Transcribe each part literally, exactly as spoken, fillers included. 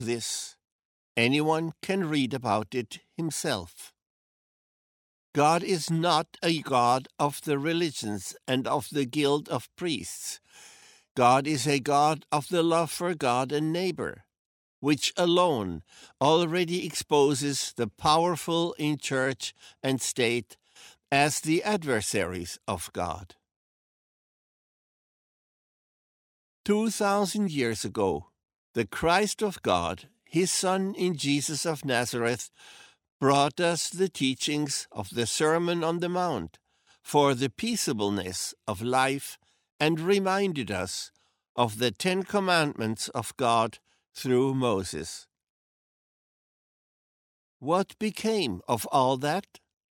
this. Anyone can read about it himself. God is not a God of the religions and of the guild of priests. God is a God of the love for God and neighbor, which alone already exposes the powerful in church and state as the adversaries of God. Two thousand years ago, the Christ of God, his Son in Jesus of Nazareth, brought us the teachings of the Sermon on the Mount for the peaceableness of life and reminded us of the Ten Commandments of God through Moses. What became of all that?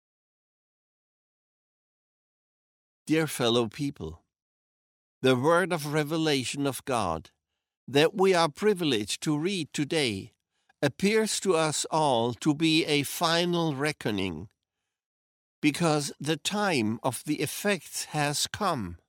Dear fellow people, the word of revelation of God that we are privileged to read today appears to us all to be a final reckoning, because the time of the effects has come.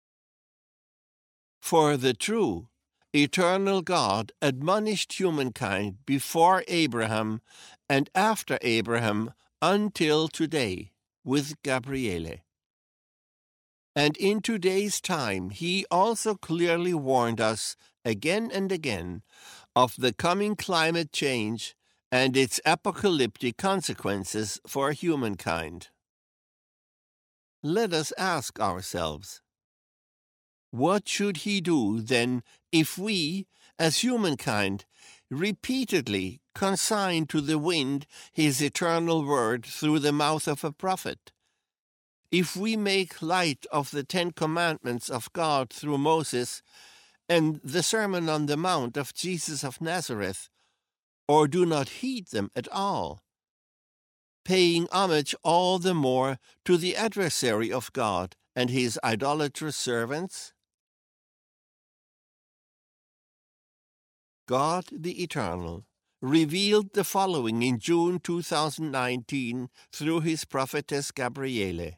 For the true, eternal God admonished humankind before Abraham and after Abraham until today with Gabriele. And in today's time, he also clearly warned us again and again of the coming climate change and its apocalyptic consequences for humankind. Let us ask ourselves, what should he do then if we, as humankind, repeatedly consign to the wind his eternal word through the mouth of a prophet? If we make light of the Ten Commandments of God through Moses and the Sermon on the Mount of Jesus of Nazareth, or do not heed them at all, paying homage all the more to the adversary of God and his idolatrous servants? God the Eternal revealed the following in June two thousand nineteen through his prophetess Gabriele.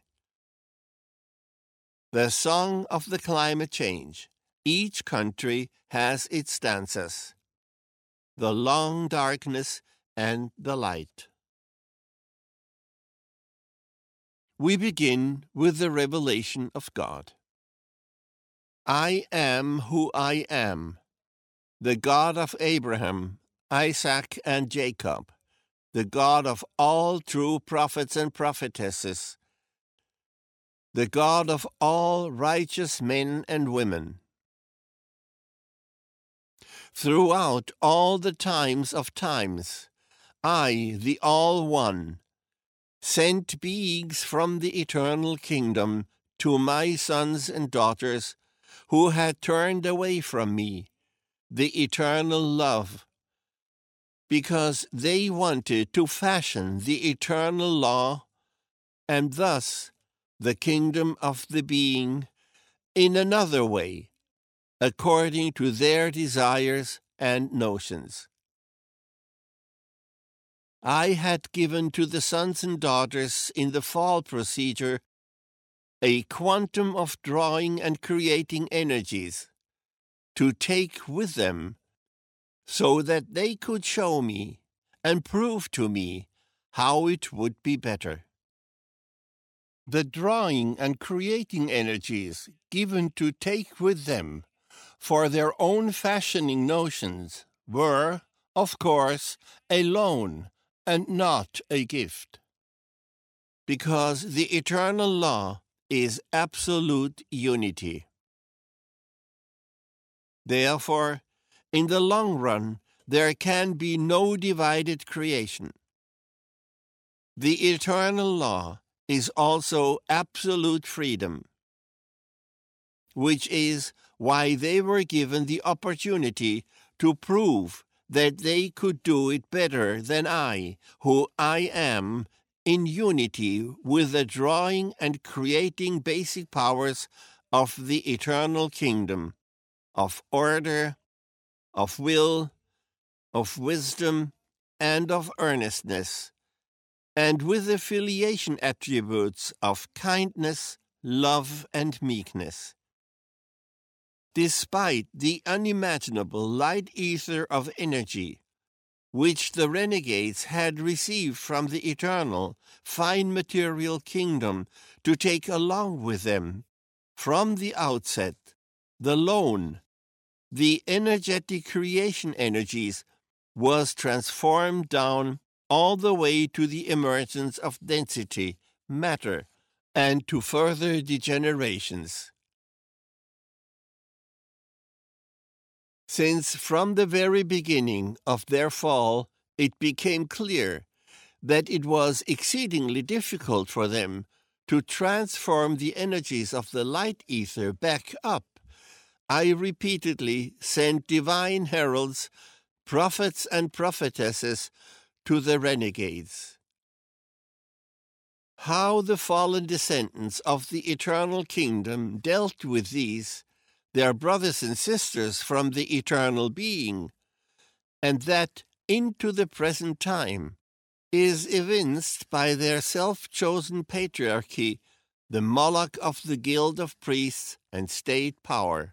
The Song of the Climate Change. Each country has its stanzas. The long darkness and the light. We begin with the revelation of God. I am who I am, the God of Abraham, Isaac, and Jacob, the God of all true prophets and prophetesses, the God of all righteous men and women. Throughout all the times of times, I, the All-One, sent beings from the eternal kingdom to my sons and daughters who had turned away from me, the eternal love, because they wanted to fashion the eternal law and thus the kingdom of the being in another way, according to their desires and notions. I had given to the sons and daughters in the fall procedure a quantum of drawing and creating energies to take with them so that they could show me and prove to me how it would be better. The drawing and creating energies given to take with them for their own fashioning notions were, of course, a loan and not a gift, because the eternal law is absolute unity. Therefore, in the long run, there can be no divided creation. The eternal law is also absolute freedom, which is why they were given the opportunity to prove that they could do it better than I, who I am, in unity with the drawing and creating basic powers of the eternal kingdom, of order, of will, of wisdom, and of earnestness, and with the filiation attributes of kindness, love, and meekness. Despite the unimaginable light ether of energy which the renegades had received from the eternal, fine material kingdom to take along with them. From the outset, the lone, the energetic creation energies, was transformed down all the way to the emergence of density, matter, and to further degenerations. Since from the very beginning of their fall it became clear that it was exceedingly difficult for them to transform the energies of the light ether back up, I repeatedly sent divine heralds, prophets and prophetesses to the renegades. How the fallen descendants of the eternal kingdom dealt with these, their brothers and sisters from the eternal being, and that into the present time, is evinced by their self-chosen patriarchy, the Moloch of the guild of priests and state power.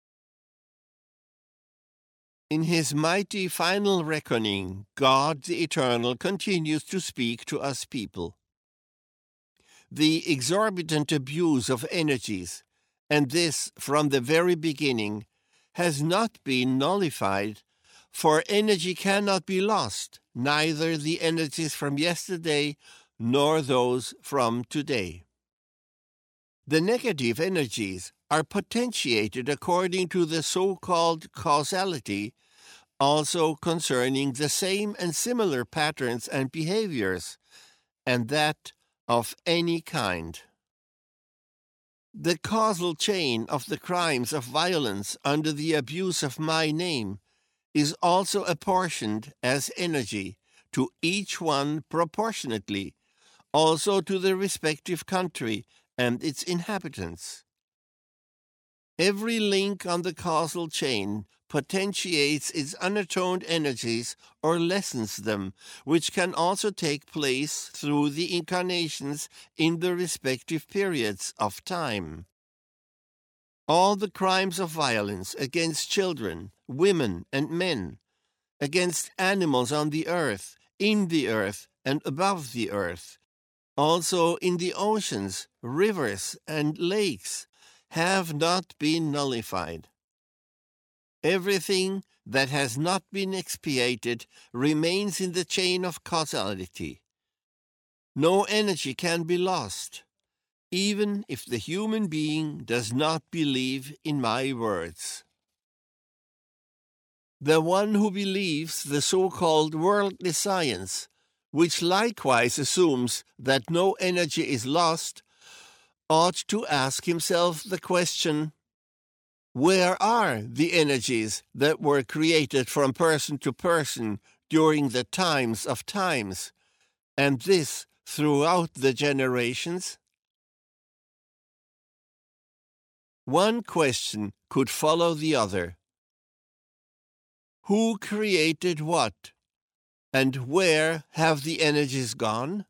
In his mighty final reckoning, God the Eternal continues to speak to us people. The exorbitant abuse of energies, and this from the very beginning, has not been nullified, for energy cannot be lost, neither the energies from yesterday nor those from today. The negative energies are potentiated according to the so-called causality, also concerning the same and similar patterns and behaviors, and that of any kind. The causal chain of the crimes of violence under the abuse of my name is also apportioned as energy to each one proportionately, also to the respective country and its inhabitants. Every link on the causal chain potentiates its unatoned energies or lessens them, which can also take place through the incarnations in the respective periods of time. All the crimes of violence against children, women, and men, against animals on the earth, in the earth, and above the earth, also in the oceans, rivers, and lakes, have not been nullified. Everything that has not been expiated remains in the chain of causality. No energy can be lost, even if the human being does not believe in my words. The one who believes the so-called worldly science, which likewise assumes that no energy is lost, ought to ask himself the question, where are the energies that were created from person to person during the times of times, and this throughout the generations? One question could follow the other. Who created what, and where have the energies gone?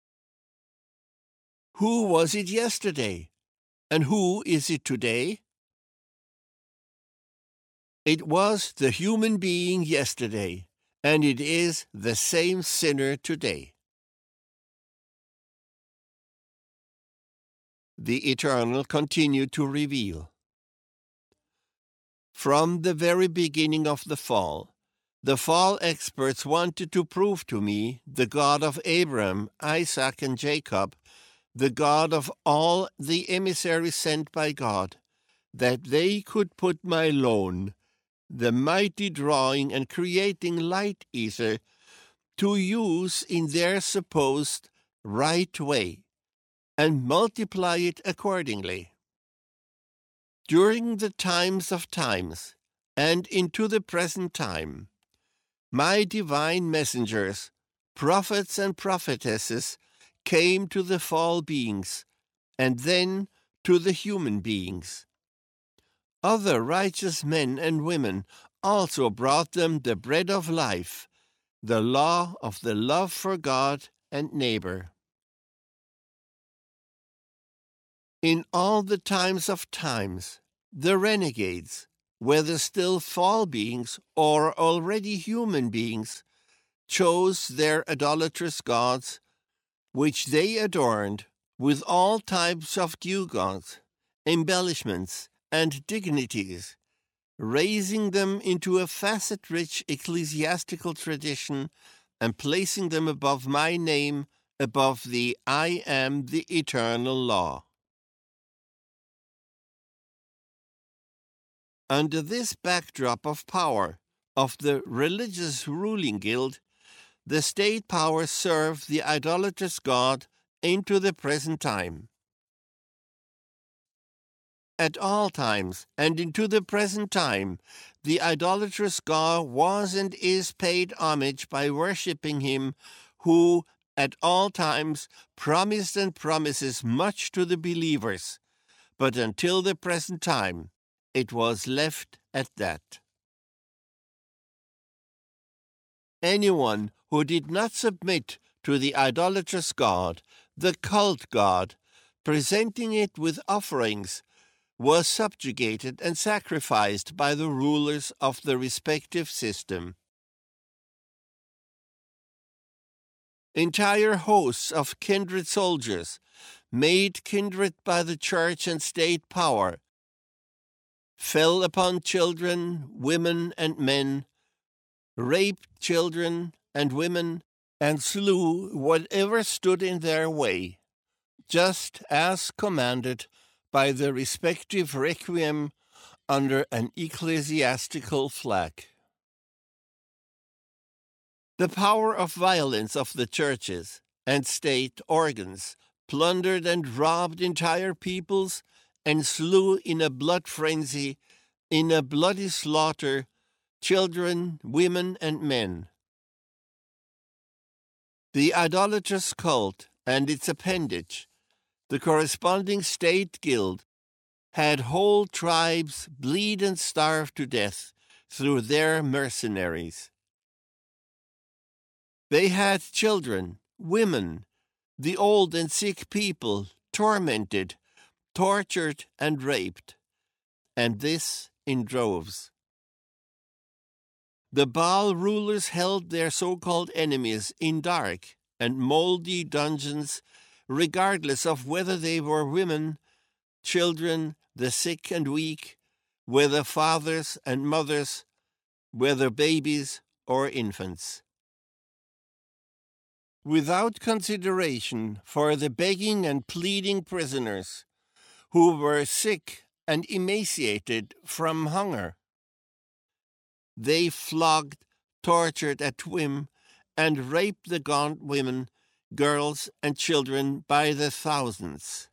Who was it yesterday, and who is it today? It was the human being yesterday, and it is the same sinner today. The Eternal continued to reveal. From the very beginning of the fall, the fall experts wanted to prove to me, the God of Abraham, Isaac, and Jacob, the God of all the emissaries sent by God, that they could put my loan, the mighty drawing and creating light ether, to use in their supposed right way, and multiply it accordingly. During the times of times, and into the present time, my divine messengers, prophets and prophetesses, came to the fall beings, and then to the human beings. Other righteous men and women also brought them the bread of life, the law of the love for God and neighbor. In all the times of times, the renegades, whether still fall beings or already human beings, chose their idolatrous gods, which they adorned with all types of gewgaws, embellishments, and dignities, raising them into a facet-rich ecclesiastical tradition and placing them above my name, above the I am the eternal law. Under this backdrop of power of the religious ruling guild, the state power served the idolatrous God into the present time. At all times and into the present time, the idolatrous God was and is paid homage by worshipping him who at all times promised and promises much to the believers, but until the present time it was left at that. Anyone who did not submit to the idolatrous God, the cult God, presenting it with offerings, was subjugated and sacrificed by the rulers of the respective system. Entire hosts of kindred soldiers, made kindred by the church and state power, fell upon children, women, and men, raped children and women, and slew whatever stood in their way, just as commanded by the respective requiem under an ecclesiastical flag. The power of violence of the churches and state organs plundered and robbed entire peoples and slew in a blood frenzy, in a bloody slaughter, children, women, and men. The idolatrous cult and its appendage, the corresponding state guild, had whole tribes bleed and starve to death through their mercenaries. They had children, women, the old and sick people tormented, tortured, and raped, and this in droves. The Baal rulers held their so-called enemies in dark and moldy dungeons, regardless of whether they were women, children, the sick and weak, whether fathers and mothers, whether babies or infants. Without consideration for the begging and pleading prisoners who were sick and emaciated from hunger, they flogged, tortured at whim, and raped the gaunt women, girls, and children by the thousands.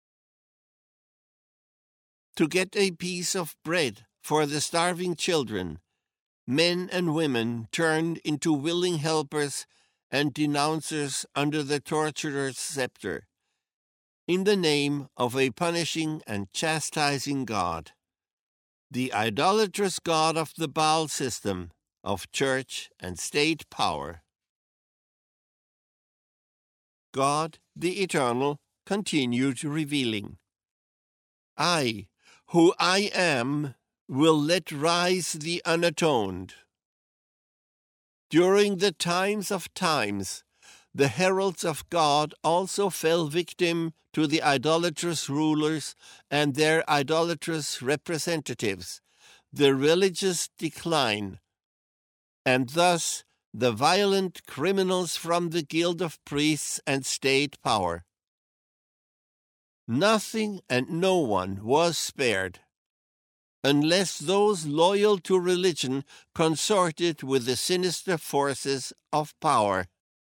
To get a piece of bread for the starving children, men and women turned into willing helpers and denouncers under the torturer's scepter, in the name of a punishing and chastising God, the idolatrous God of the Baal system of church and state power. God, the Eternal, continued revealing, I, who I am, will let rise the unatoned. During the times of times, the heralds of God also fell victim to the idolatrous rulers and their idolatrous representatives, the religious decline, and thus the violent criminals from the guild of priests and state power. Nothing and no one was spared, unless those loyal to religion consorted with the sinister forces of power.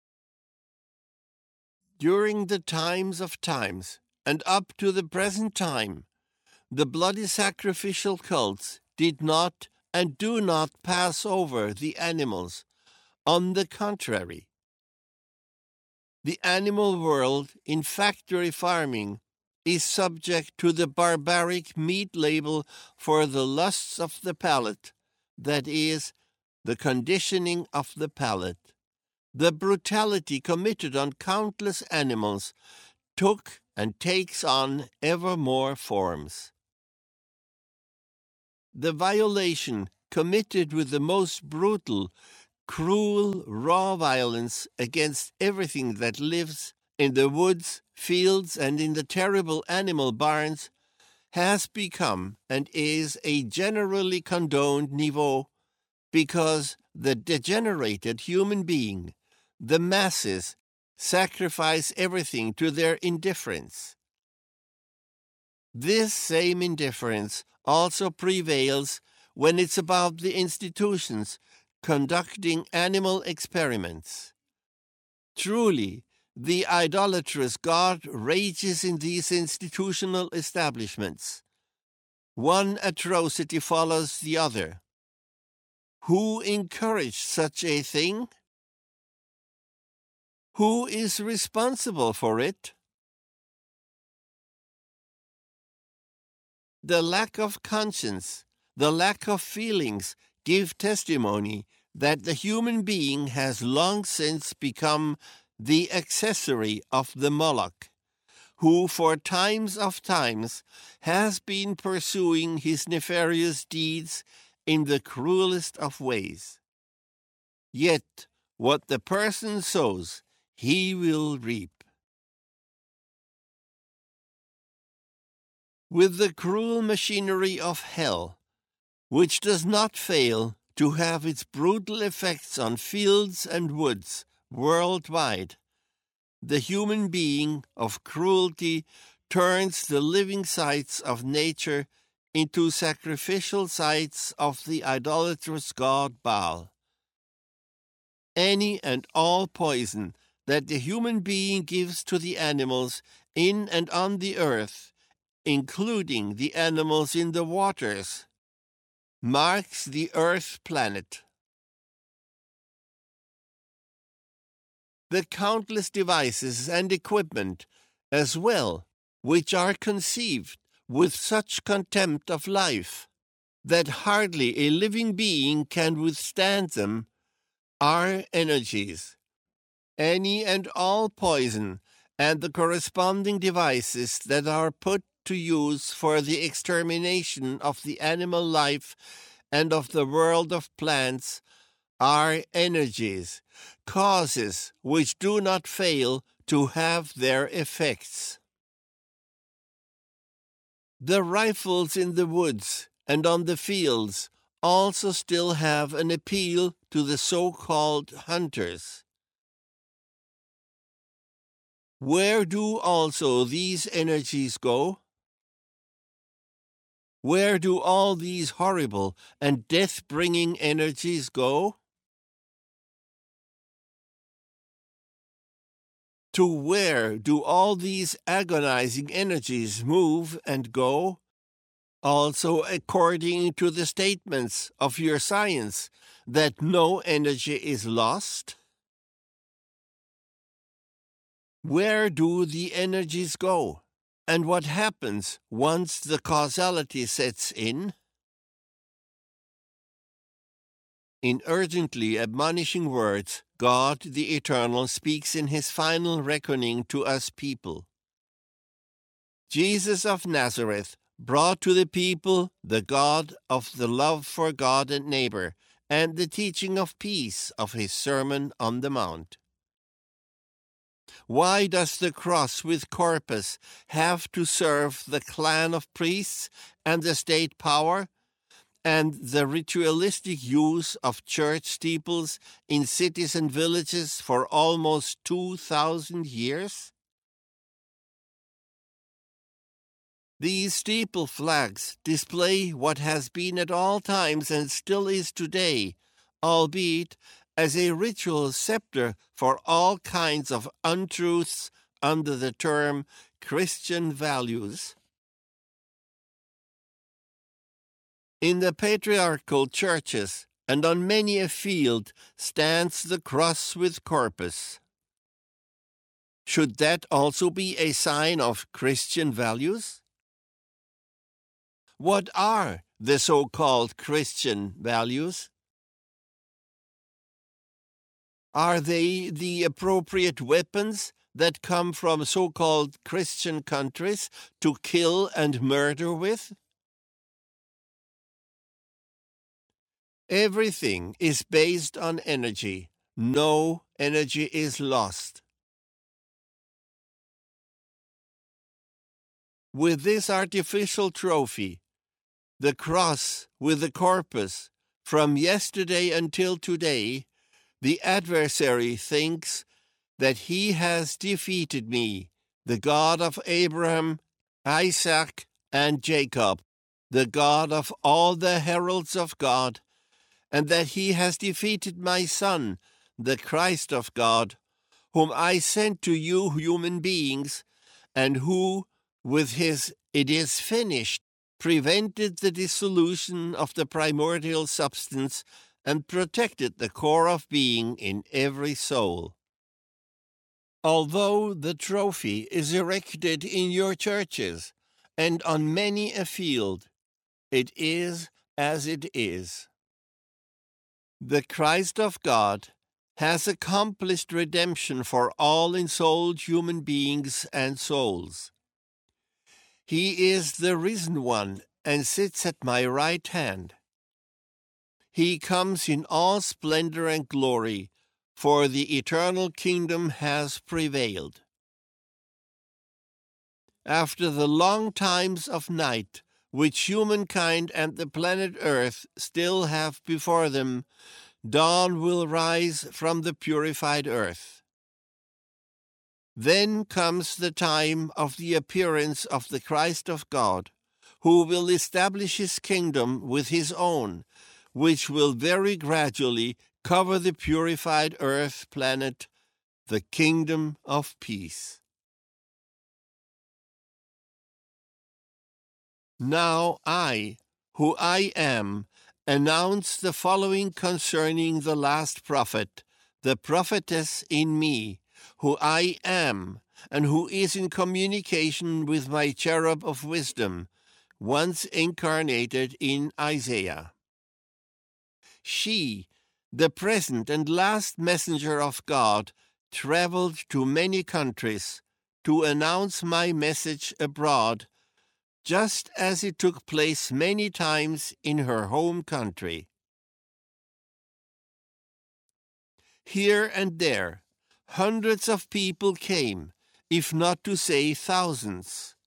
During the times of times, and up to the present time, the bloody sacrificial cults did not and do not pass over the animals. On the contrary, the animal world in factory farming is subject to the barbaric meat label for the lusts of the palate, that is, the conditioning of the palate. The brutality committed on countless animals took and takes on ever more forms. The violation committed with the most brutal, cruel, raw violence against everything that lives in the woods, fields, and in the terrible animal barns has become and is a generally condoned niveau because the degenerated human being, the masses, sacrifice everything to their indifference. This same indifference also prevails when it's about the institutions conducting animal experiments. Truly, the idolatrous God rages in these institutional establishments. One atrocity follows the other. Who encouraged such a thing? Who is responsible for it? The lack of conscience, the lack of feelings give testimony that the human being has long since become the accessory of the Moloch, who for times of times has been pursuing his nefarious deeds in the cruelest of ways. Yet what the person sows, he will reap. With the cruel machinery of hell, which does not fail to have its brutal effects on fields and woods worldwide, the human being of cruelty turns the living sites of nature into sacrificial sites of the idolatrous god Baal. Any and all poison that the human being gives to the animals in and on the earth, including the animals in the waters, marks the earth planet. The countless devices and equipment, as well, which are conceived with such contempt of life that hardly a living being can withstand them, are energies. Any and all poison and the corresponding devices that are put to use for the extermination of the animal life and of the world of plants are energies, causes which do not fail to have their effects. The rifles in the woods and on the fields also still have an appeal to the so-called hunters. Where do also these energies go? Where do all these horrible and death-bringing energies go? To where do all these agonizing energies move and go? Also according to the statements of your science that no energy is lost? Where do the energies go? And what happens once the causality sets in? In urgently admonishing words, God the Eternal speaks in his final reckoning to us people. Jesus of Nazareth brought to the people the God of the love for God and neighbor, and the teaching of peace of his Sermon on the Mount. Why does the cross with corpus have to serve the clan of priests and the state power, and the ritualistic use of church steeples in cities and villages for almost two thousand years? These steeple flags display what has been at all times and still is today, albeit as a ritual scepter for all kinds of untruths under the term Christian values. In the patriarchal churches and on many a field stands the cross with corpus. Should that also be a sign of Christian values? What are the so-called Christian values? Are they the appropriate weapons that come from so-called Christian countries to kill and murder with? Everything is based on energy. No energy is lost. With this artificial trophy, the cross with the corpus, from yesterday until today, the adversary thinks that he has defeated me, the God of Abraham, Isaac, and Jacob, the God of all the heralds of God, and that he has defeated my Son, the Christ of God, whom I sent to you human beings, and who, with his "it is finished," prevented the dissolution of the primordial substance and protected the core of being in every soul. Although the trophy is erected in your churches and on many a field, it is as it is. The Christ of God has accomplished redemption for all ensouled human beings and souls. He is the risen one and sits at my right hand. He comes in all splendor and glory, for the eternal kingdom has prevailed. After the long times of night, which humankind and the planet Earth still have before them, dawn will rise from the purified earth. Then comes the time of the appearance of the Christ of God, who will establish his kingdom with his own, which will very gradually cover the purified earth planet, the kingdom of peace. Now I, who I am, announce the following concerning the last prophet, the prophetess in me, who I am, and who is in communication with my cherub of wisdom, once incarnated in Isaiah. She, the present and last messenger of God, traveled to many countries to announce my message abroad, just as it took place many times in her home country. Here and there, hundreds of people came, if not to say thousands.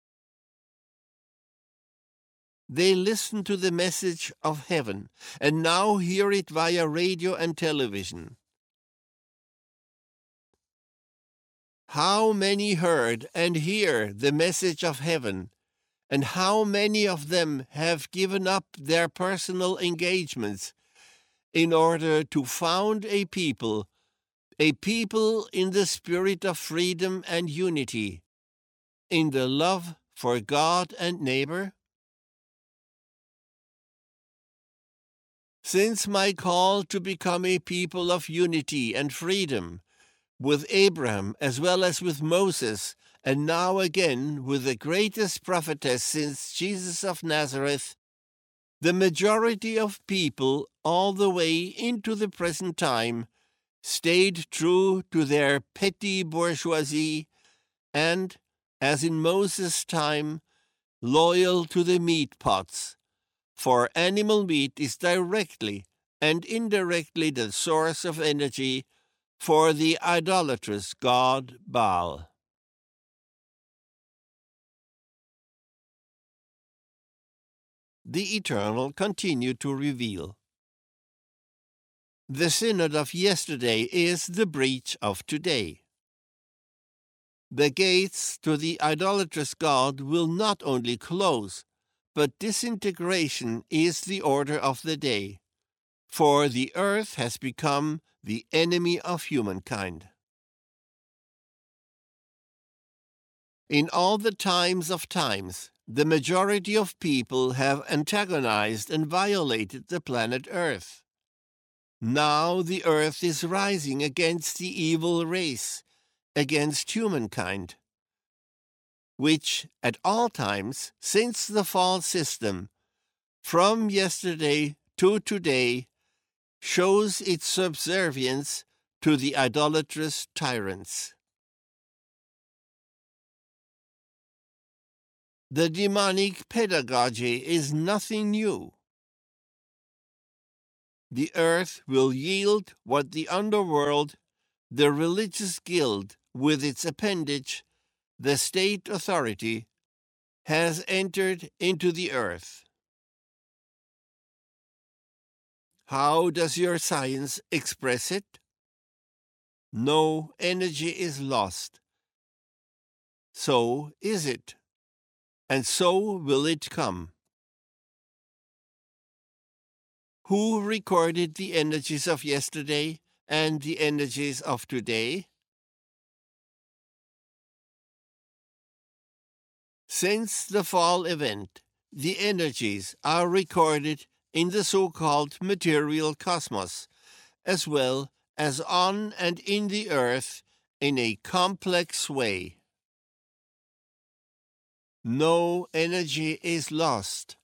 They listened to the message of heaven, and now hear it via radio and television. How many heard and hear the message of heaven, and how many of them have given up their personal engagements in order to found a people, a people in the spirit of freedom and unity, in the love for God and neighbor? Since my call to become a people of unity and freedom, with Abraham as well as with Moses, and now again with the greatest prophetess since Jesus of Nazareth, the majority of people all the way into the present time stayed true to their petty bourgeoisie and, as in Moses' time, loyal to the meat pots, for animal meat is directly and indirectly the source of energy for the idolatrous god Baal. The Eternal continued to reveal. The synod of yesterday is the breach of today. The gates to the idolatrous god will not only close, but disintegration is the order of the day, for the earth has become the enemy of humankind. In all the times of times, the majority of people have antagonized and violated the planet Earth. Now the earth is rising against the evil race, against humankind, which at all times since the fall system, from yesterday to today, shows its subservience to the idolatrous tyrants. The demonic pedagogy is nothing new. the earth will yield what the underworld, the religious guild with its appendage, the state authority, has entered into the earth. How does your science express it? No energy is lost. So is it, and so will it come. Who recorded the energies of yesterday and the energies of today? Since the fall event, the energies are recorded in the so-called material cosmos, as well as on and in the earth in a complex way. No energy is lost.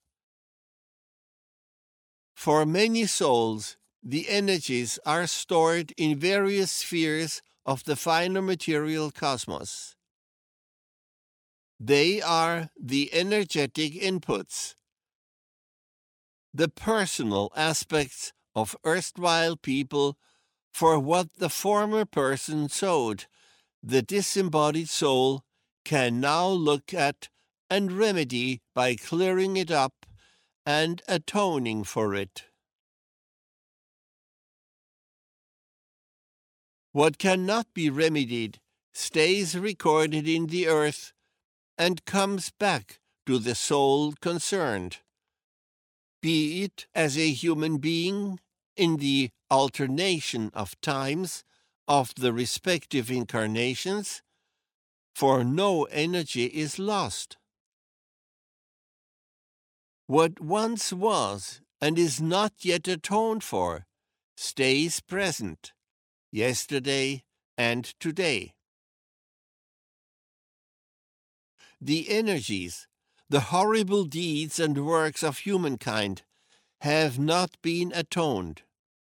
For many souls, the energies are stored in various spheres of the finer material cosmos. They are the energetic inputs, the personal aspects of erstwhile people for what the former person sowed. The disembodied soul can now look at and remedy by clearing it up and atoning for it. What cannot be remedied stays recorded in the earth and comes back to the soul concerned, be it as a human being in the alternation of times of the respective incarnations, for no energy is lost. What once was and is not yet atoned for stays present, yesterday and today. The energies, the horrible deeds and works of humankind have not been atoned.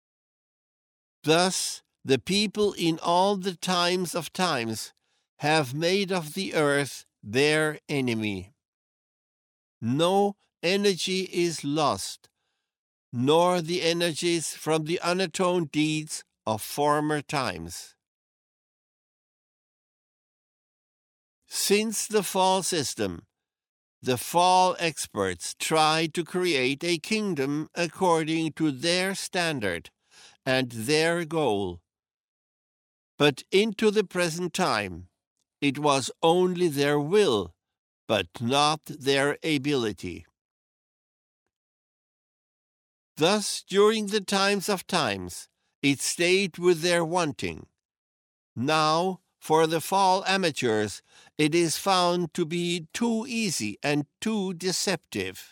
Thus, the people in all the times of times have made of the earth their enemy. No energy is lost, nor the energies from the unatoned deeds of former times. Since the fall system, the fall experts tried to create a kingdom according to their standard and their goal. But into the present time, it was only their will, but not their ability. Thus, during the times of times, it stayed with their wanting. Now, for the fall amateurs, it is found to be too easy and too deceptive.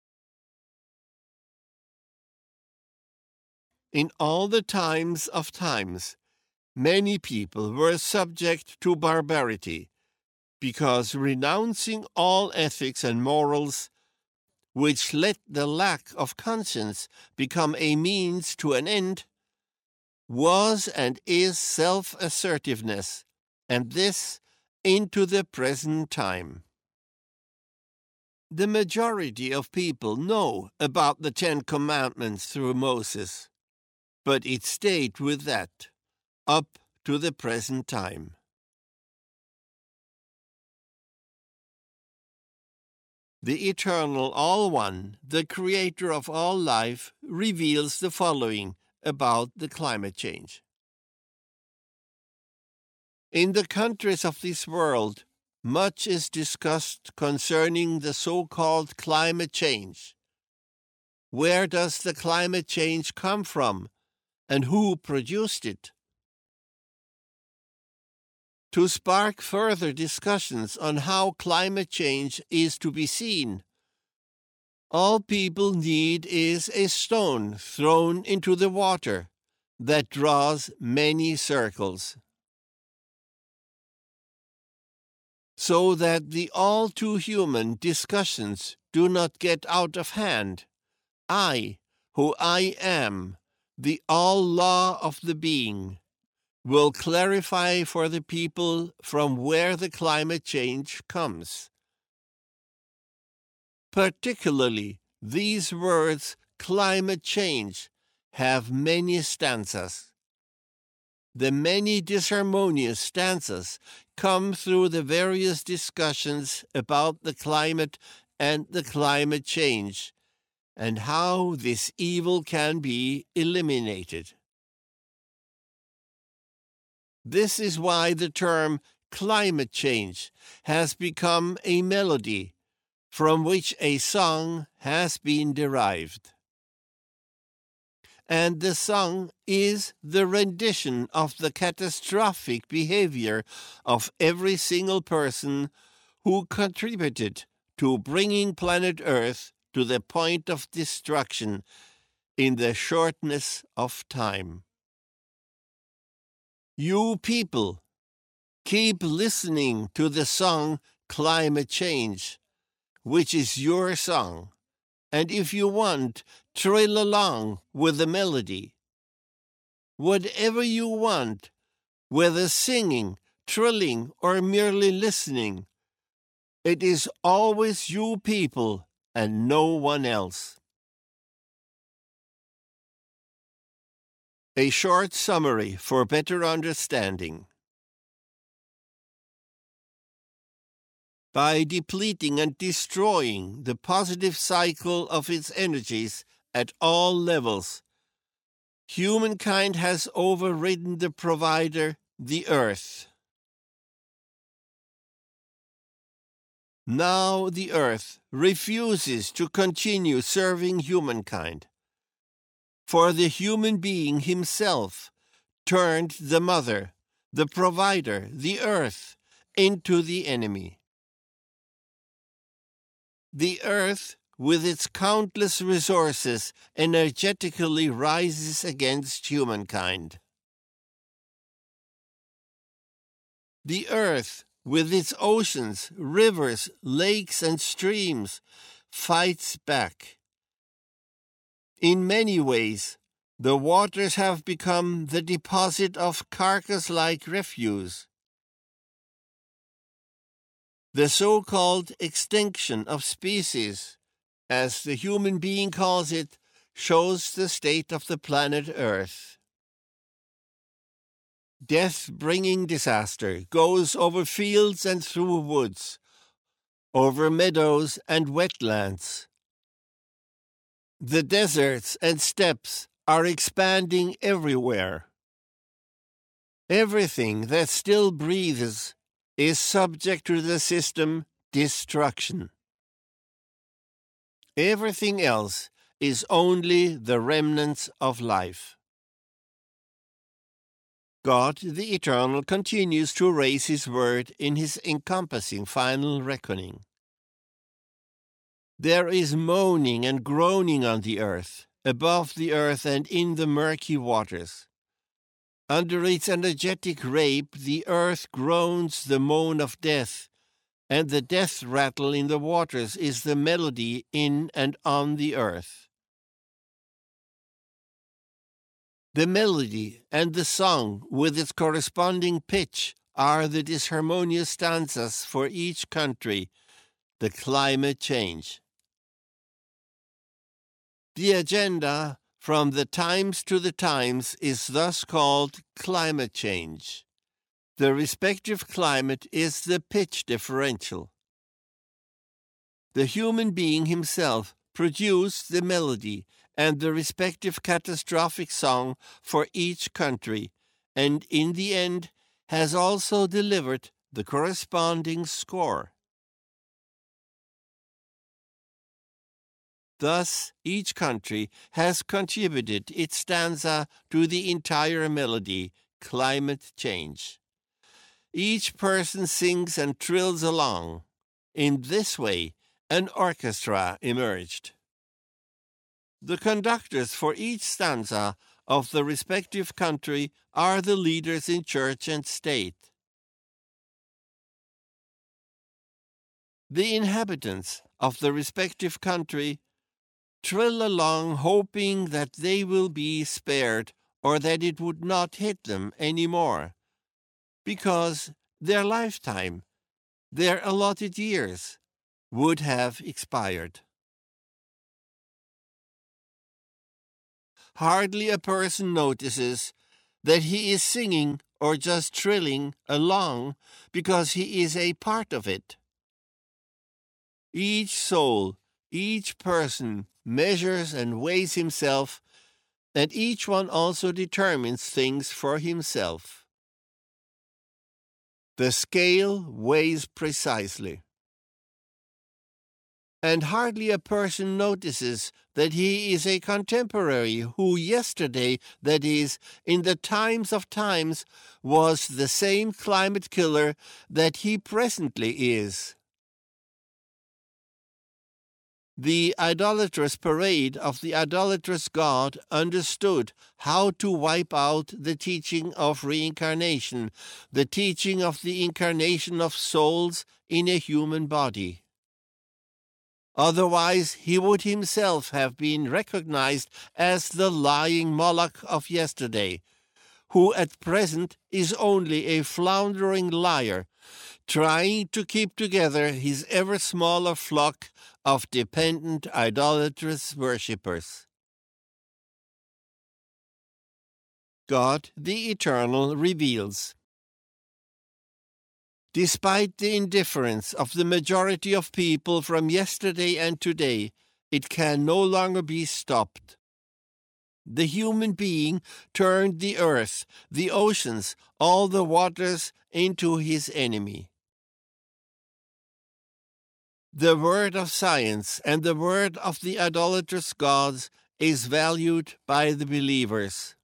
In all the times of times, many people were subject to barbarity, because renouncing all ethics and morals, which let the lack of conscience become a means to an end, was and is self-assertiveness, and this into the present time. The majority of people know about the Ten Commandments through Moses, but it stayed with that up to the present time. The Eternal All-One, the Creator of all life, reveals the following about the climate change. In the countries of this world, much is discussed concerning the so-called climate change. Where does the climate change come from, and who produced it? To spark further discussions on how climate change is to be seen, all people need is a stone thrown into the water that draws many circles, so that the all-too-human discussions do not get out of hand. I, who I am, the all-law of the being, will clarify for the people from where the climate change comes. Particularly, these words, climate change, have many stanzas. The many disharmonious stanzas come through the various discussions about the climate and the climate change, and how this evil can be eliminated. This is why the term climate change has become a melody from which a song has been derived. And the song is the rendition of the catastrophic behavior of every single person who contributed to bringing planet Earth to the point of destruction in the shortness of time. You people, keep listening to the song Climate Change, which is your song, and if you want, trill along with the melody. Whatever you want, whether singing, trilling, or merely listening, it is always you people and no one else. A short summary for better understanding. By depleting and destroying the positive cycle of its energies at all levels, humankind has overridden the provider, the Earth. Now the Earth refuses to continue serving humankind, for the human being himself turned the mother, the provider, the Earth, into the enemy. The Earth, with its countless resources, energetically rises against humankind. The Earth, with its oceans, rivers, lakes, and streams, fights back. In many ways, the waters have become the deposit of carcass-like refuse. The so-called extinction of species, as the human being calls it, shows the state of the planet Earth. Death-bringing disaster goes over fields and through woods, over meadows and wetlands. The deserts and steppes are expanding everywhere. Everything that still breathes is subject to the system destruction. Everything else is only the remnants of life. God the Eternal continues to raise his word in his encompassing final reckoning. There is moaning and groaning on the earth, above the earth and in the murky waters. Under its energetic rape, the earth groans the moan of death, and the death rattle in the waters is the melody in and on the earth. The melody and the song, with its corresponding pitch, are the disharmonious stanzas for each country, the climate change. The agenda from the times to the times is thus called climate change. The respective climate is the pitch differential. The human being himself produced the melody and the respective catastrophic song for each country, and in the end has also delivered the corresponding score. Thus, each country has contributed its stanza to the entire melody, climate change. Each person sings and trills along. In this way, an orchestra emerged. The conductors for each stanza of the respective country are the leaders in church and state. The inhabitants of the respective country trill along hoping that they will be spared or that it would not hit them anymore, because their lifetime, their allotted years, would have expired. hardly a person notices that he is singing or just trilling along because he is a part of it. Each soul, each person measures and weighs himself, and each one also determines things for himself. The scale weighs precisely. And hardly a person notices that he is a contemporary who yesterday, that is, in the times of times, was the same climate killer that he presently is. The idolatrous parade of the idolatrous God understood how to wipe out the teaching of reincarnation, the teaching of the incarnation of souls in a human body. Otherwise, he would himself have been recognized as the lying Moloch of yesterday, who at present is only a floundering liar, trying to keep together his ever smaller flock of dependent idolatrous worshippers. God the Eternal reveals. Despite the indifference of the majority of people from yesterday and today, it can no longer be stopped. The human being turned the earth, the oceans, all the waters into his enemy. The word of science and the word of the idolatrous gods is valued by the believers.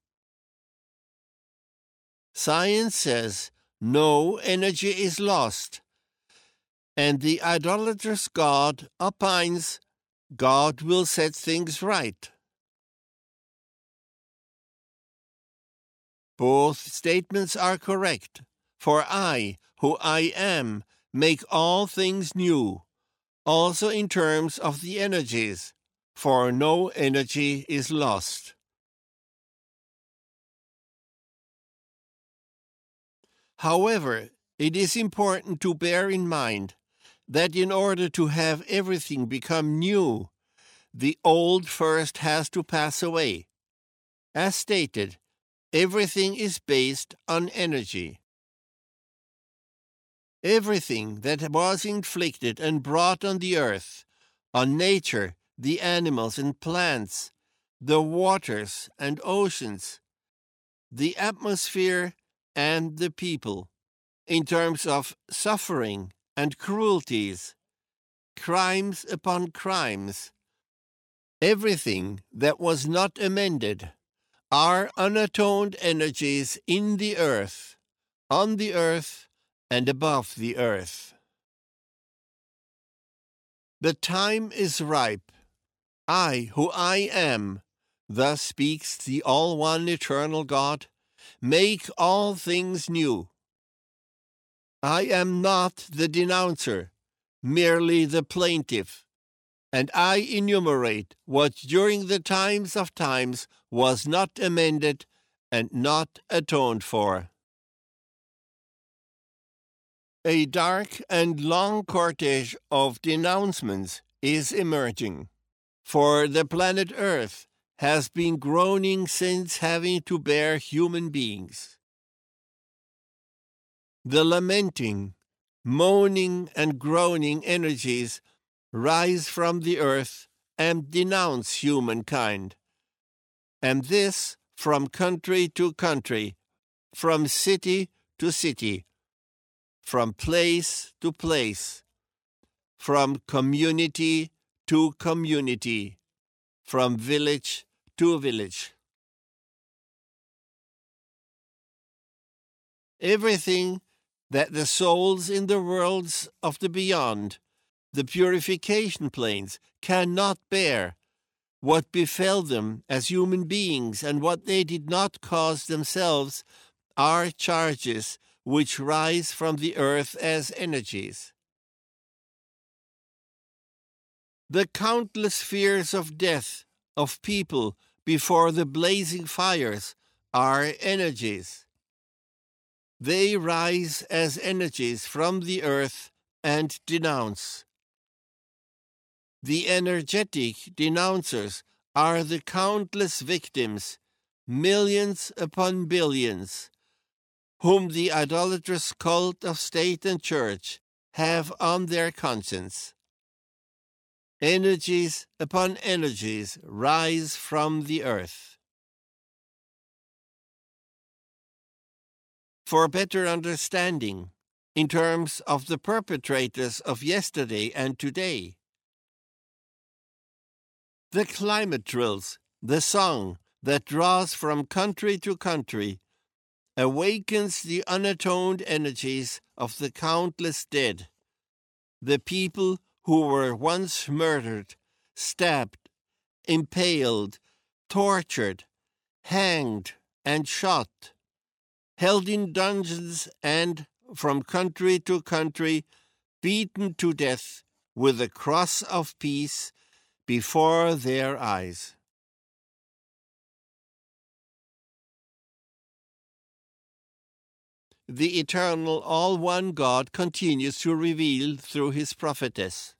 Science says no energy is lost, and the idolatrous God opines God will set things right. Both statements are correct, for I, who I am, make all things new, also in terms of the energies, for no energy is lost. However, it is important to bear in mind that in order to have everything become new, the old first has to pass away. As stated, everything is based on energy. Everything that was inflicted and brought on the earth, on nature, the animals and plants, the waters and oceans, the atmosphere and the people, in terms of suffering and cruelties, crimes upon crimes, everything that was not amended, are unatoned energies in the earth, on the earth, and above the earth. The time is ripe. I, who I am, thus speaks the all-one eternal God, make all things new. I am not the denouncer, merely the plaintiff, and I enumerate what during the times of times was not amended and not atoned for. A dark and long cortege of denouncements is emerging, for the planet Earth has been groaning since having to bear human beings. The lamenting, moaning, and groaning energies rise from the earth and denounce humankind, and this from country to country, from city to city, from place to place, from community to community, from village to village. Everything that the souls in the worlds of the beyond, the purification planes, cannot bear, what befell them as human beings and what they did not cause themselves, are charges which rise from the earth as energies. The countless fears of death of people before the blazing fires are energies. They rise as energies from the earth and denounce. The energetic denouncers are the countless victims, millions upon billions, whom the idolatrous cult of state and church have on their conscience. Energies upon energies rise from the earth. For better understanding, in terms of the perpetrators of yesterday and today, the climate drills, the song that draws from country to country, awakens the unatoned energies of the countless dead, the people who were once murdered, stabbed, impaled, tortured, hanged, and shot, held in dungeons and, from country to country, beaten to death with the cross of peace before their eyes. The eternal all-one God continues to reveal through his prophetess.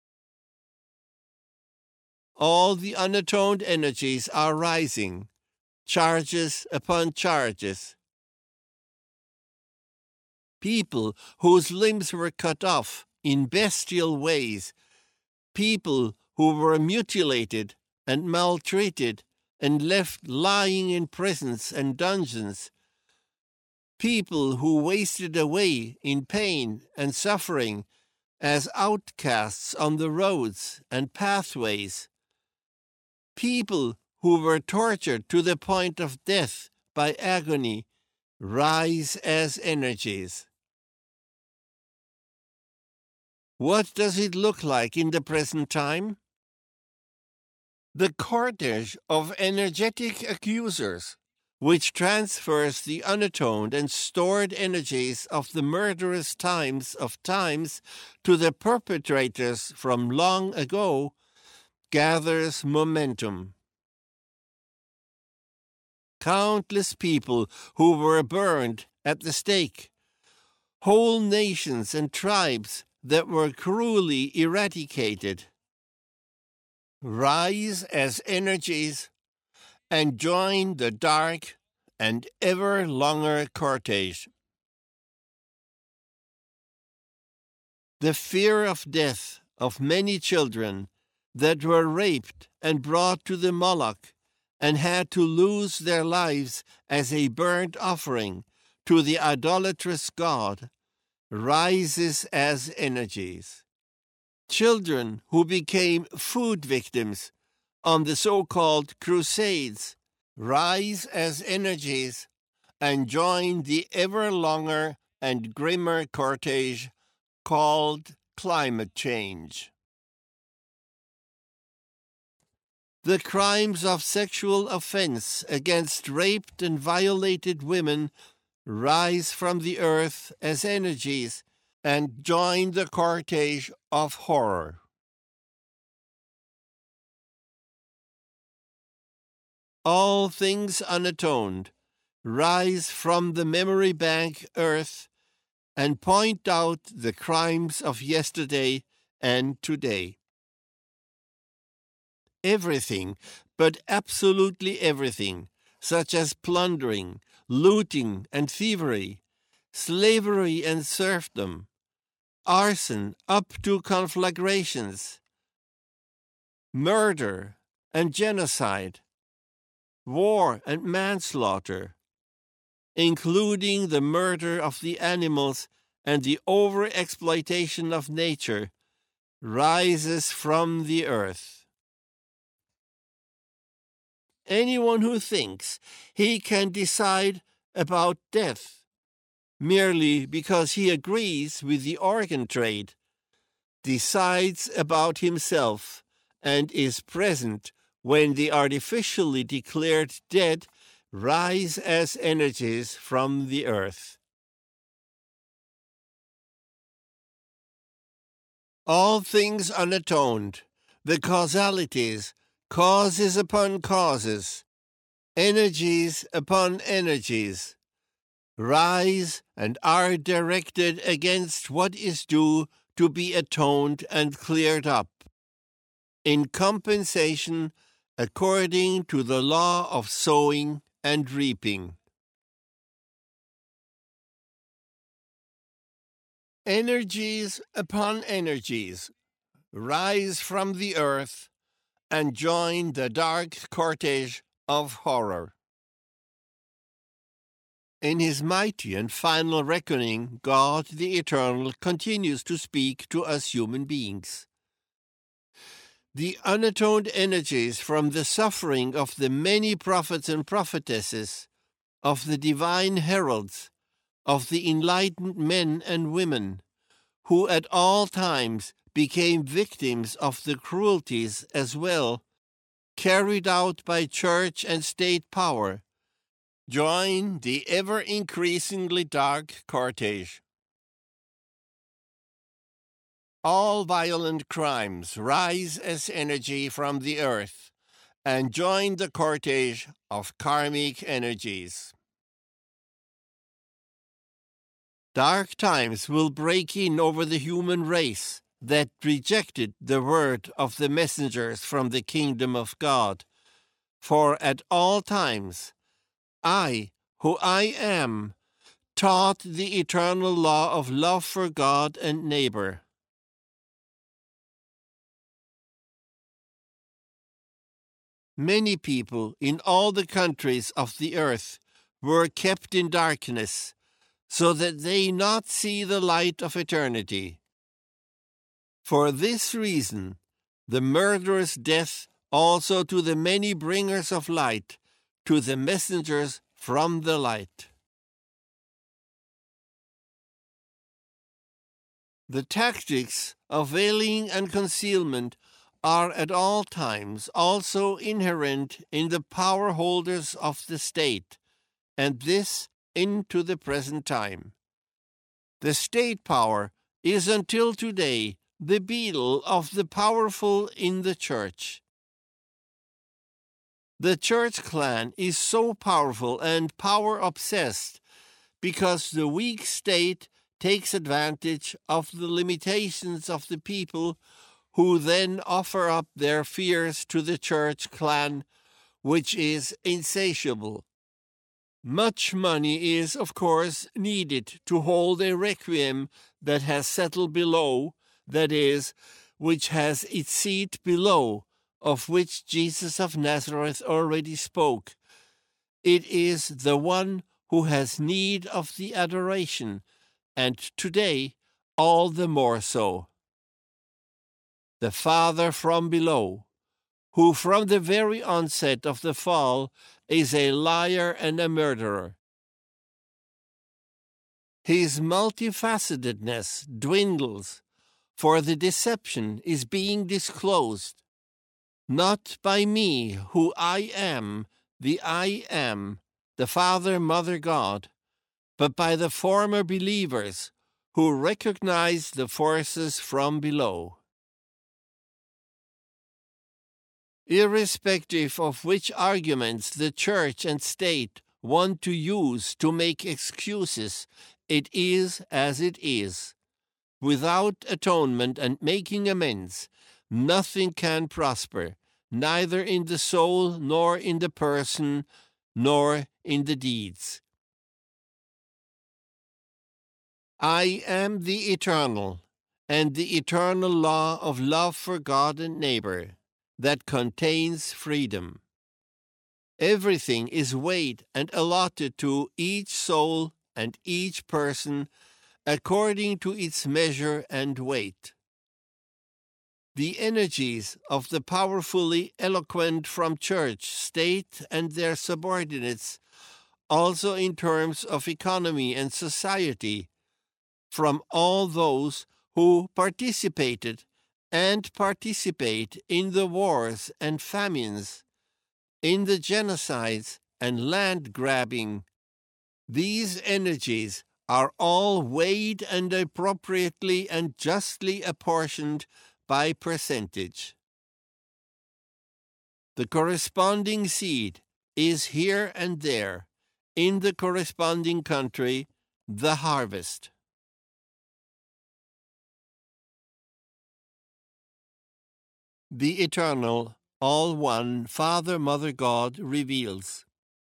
All the unatoned energies are rising, charges upon charges. People whose limbs were cut off in bestial ways, people who were mutilated and maltreated and left lying in prisons and dungeons, people who wasted away in pain and suffering as outcasts on the roads and pathways, people who were tortured to the point of death by agony, rise as energies. What does it look like in the present time? The cortege of energetic accusers, which transfers the unatoned and stored energies of the murderous times of times to the perpetrators from long ago, gathers momentum. Countless people who were burned at the stake, whole nations and tribes that were cruelly eradicated, rise as energies and join the dark and ever longer cortege. The fear of death of many children that were raped and brought to the Moloch and had to lose their lives as a burnt offering to the idolatrous god rises as energies. Children who became food victims on the so-called crusades rise as energies and join the ever longer and grimmer cortege called climate change. The crimes of sexual offense against raped and violated women rise from the earth as energies and join the cortege of horror. All things unatoned rise from the memory bank earth and point out the crimes of yesterday and today. Everything, but absolutely everything, such as plundering, looting and thievery, slavery and serfdom, arson up to conflagrations, murder and genocide, war and manslaughter, including the murder of the animals and the overexploitation of nature, rises from the earth. Anyone who thinks he can decide about death merely because he agrees with the organ trade decides about himself and is present when the artificially declared dead rise as energies from the earth. All things unatoned, the causalities, causes upon causes, energies upon energies, rise and are directed against what is due to be atoned and cleared up, in compensation according to the law of sowing and reaping. Energies upon energies rise from the earth and join the dark cortege of horror. In his mighty and final reckoning, God the Eternal continues to speak to us human beings. The unatoned energies from the suffering of the many prophets and prophetesses, of the divine heralds, of the enlightened men and women, who at all times became victims of the cruelties as well carried out by church and state power, join the ever-increasingly dark cortege. All violent crimes rise as energy from the earth and join the cortege of karmic energies. Dark times will break in over the human race that rejected the word of the messengers from the kingdom of God. For at all times, I, who I am, taught the eternal law of love for God and neighbor. Many people in all the countries of the earth were kept in darkness, so that they not see the light of eternity. For this reason, the murderous death also to the many bringers of light, to the messengers from the light. The tactics of veiling and concealment are at all times also inherent in the power holders of the state, and this into the present time. The state power is until today the beadle of the powerful in the church. The church clan is so powerful and power-obsessed because the weak state takes advantage of the limitations of the people, who then offer up their fears to the church clan, which is insatiable. Much money is, of course, needed to hold a requiem that has settled below, that is, which has its seat below, of which Jesus of Nazareth already spoke. It is the one who has need of the adoration, and today all the more so. The Father from below, who from the very onset of the fall is a liar and a murderer. His multifacetedness dwindles, for the deception is being disclosed, not by me, who I am, the I am, the Father, Mother, God, but by the former believers who recognize the forces from below. Irrespective of which arguments the church and state want to use to make excuses, it is as it is. Without atonement and making amends, nothing can prosper, neither in the soul, nor in the person, nor in the deeds. I am the eternal, and the eternal law of love for God and neighbor, that contains freedom. Everything is weighed and allotted to each soul and each person according to its measure and weight. The energies of the powerfully eloquent from church, state, and their subordinates, also in terms of economy and society, from all those who participated and participate in the wars and famines, in the genocides and land grabbing. These energies are all weighed and appropriately and justly apportioned by percentage. The corresponding seed is here and there, in the corresponding country, the harvest. The Eternal all one Father, Mother God reveals.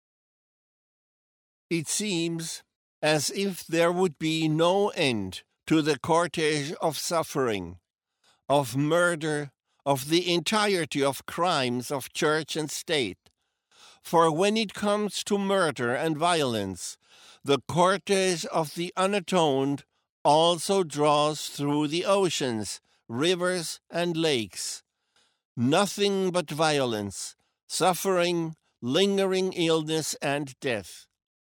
It seems as if there would be no end to the cortege of suffering, of murder, of the entirety of crimes of church and state. For when it comes to murder and violence, the cortege of the unatoned also draws through the oceans, rivers, and lakes. Nothing but violence, suffering, lingering illness, and death.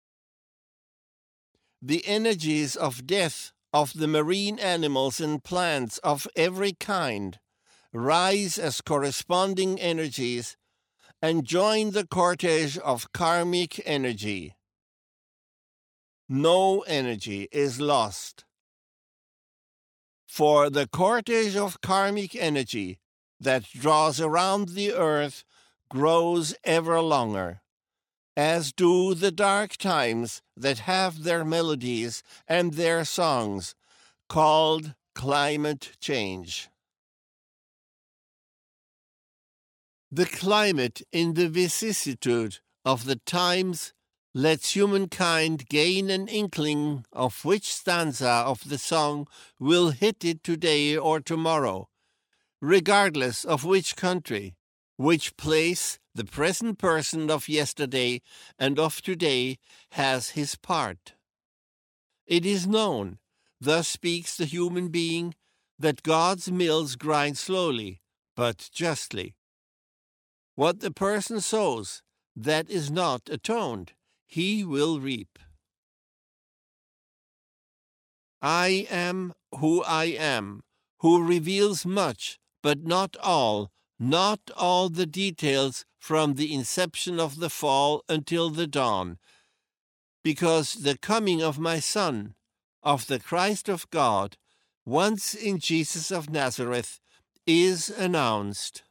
The energies of death of the marine animals and plants of every kind rise as corresponding energies and join the cortege of karmic energy. No energy is lost. For the cortege of karmic energy that draws around the earth grows ever longer, as do the dark times that have their melodies and their songs, called climate change. The climate in the vicissitude of the times lets humankind gain an inkling of which stanza of the song will hit it today or tomorrow, regardless of which country, which place the present person of yesterday and of today has his part. It is known, thus speaks the human being, that God's mills grind slowly, but justly. What the person sows, that is not atoned, he will reap. I am who I am, who reveals much, but not all, not all the details from the inception of the fall until the dawn, because the coming of my Son, of the Christ of God, once in Jesus of Nazareth, is announced.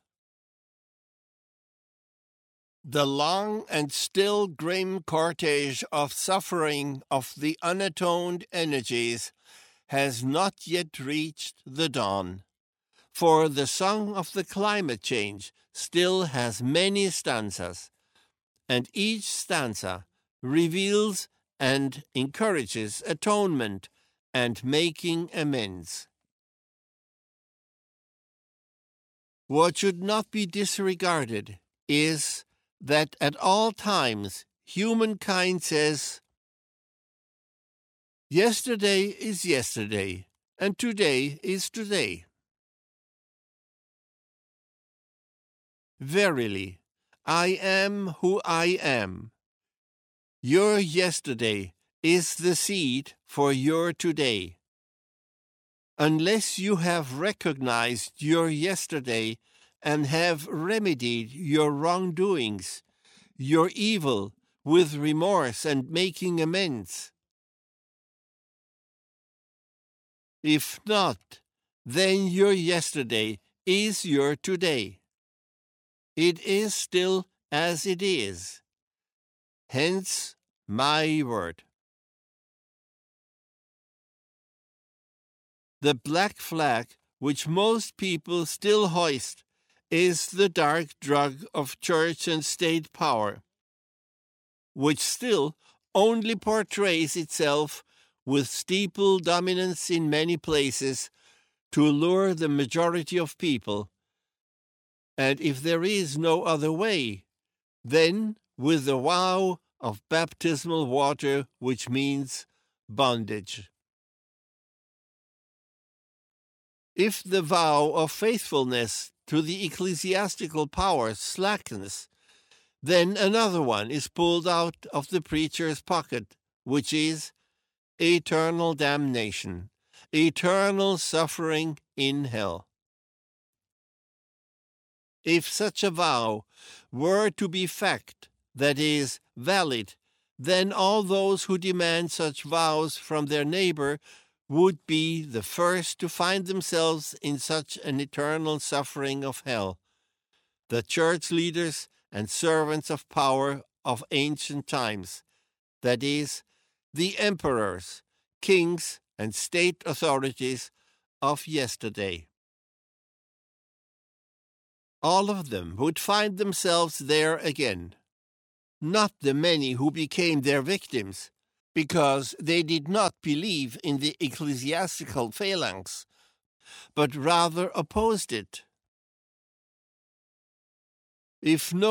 The long and still grim cortege of suffering of the unatoned energies has not yet reached the dawn, for the song of the climate change still has many stanzas, and each stanza reveals and encourages atonement and making amends. What should not be disregarded is that at all times humankind says, yesterday is yesterday, and today is today. Verily, I am who I am. Your yesterday is the seed for your today. Unless you have recognized your yesterday and have remedied your wrongdoings, your evil, with remorse and making amends. If not, then your yesterday is your today. It is still as it is. Hence my word. The black flag which most people still hoist is the dark drug of church and state power, which still only portrays itself with steeple dominance in many places to lure the majority of people. And if there is no other way, then with the vow of baptismal water, which means bondage. If the vow of faithfulness to the ecclesiastical power slackens, then another one is pulled out of the preacher's pocket, which is eternal damnation, eternal suffering in hell. If such a vow were to be fact, that is, valid, then all those who demand such vows from their neighbor would be the first to find themselves in such an eternal suffering of hell. The church leaders and servants of power of ancient times, that is, the emperors, kings, and state authorities of yesterday. all of them would find themselves there again. Not the many who became their victims, because they did not believe in the ecclesiastical phalanx, but rather opposed it. If no